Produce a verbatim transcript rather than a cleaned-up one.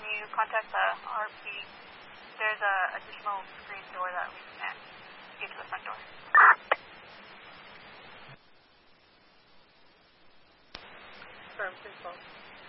can you contact the R P? There's a additional screen door that we can get to the front door. Firm control.